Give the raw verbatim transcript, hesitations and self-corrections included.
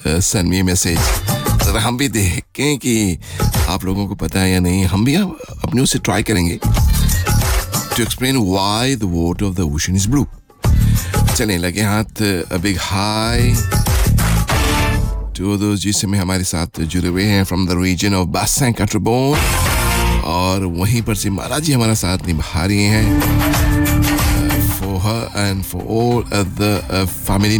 Send me message, ज़रा हम भी देखें कि आप लोगों को पता है या नहीं. हम भी अपने उससे ट्राई करेंगे to explain why the water of the ocean is blue. चलें लगे हाथ. a big hi to those जिसमें हमारे साथ जुड़े हुए हैं from the region of Bassin Catrabon, और वहीं पर से माला जी हमारा साथ निभा रही हैं. for her and for all of the uh, family